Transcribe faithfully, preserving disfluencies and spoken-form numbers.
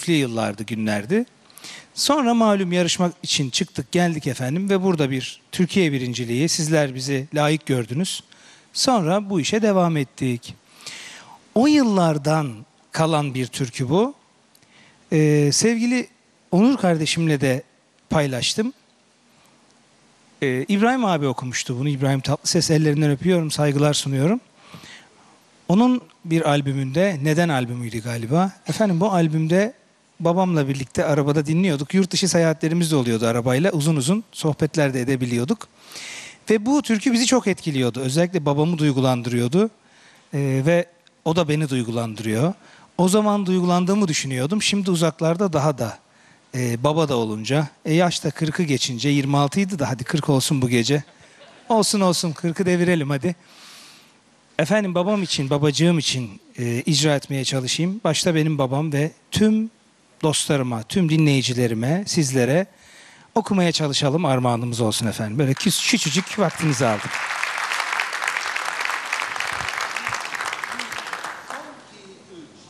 keyifli yıllardı, günlerdi. Sonra malum yarışmak için çıktık, geldik efendim ve burada bir Türkiye birinciliği, sizler bizi layık gördünüz. Sonra bu işe devam ettik. O yıllardan kalan bir türkü bu. Ee, sevgili Onur kardeşimle de paylaştım. Ee, İbrahim abi okumuştu bunu. İbrahim Tatlıses, ellerinden öpüyorum, saygılar sunuyorum. Onun bir albümünde, Neden albümüydü galiba. Efendim bu albümde babamla birlikte arabada dinliyorduk. Yurt dışı seyahatlerimiz de oluyordu arabayla. Uzun uzun sohbetler de edebiliyorduk. Ve bu türkü bizi çok etkiliyordu. Özellikle babamı duygulandırıyordu. Ee, ve o da beni duygulandırıyor. O zaman duygulandığımı düşünüyordum. Şimdi uzaklarda daha da e, baba da olunca. E, yaş da kırkı geçince, yirmi altıydı da hadi kırk olsun bu gece. Olsun olsun, kırkı devirelim hadi. Efendim babam için, babacığım için e, icra etmeye çalışayım. Başta benim babam ve tüm dostlarıma, tüm dinleyicilerime, sizlere okumaya çalışalım. Armağanımız olsun efendim. Böyle küçücük vaktinizi aldım.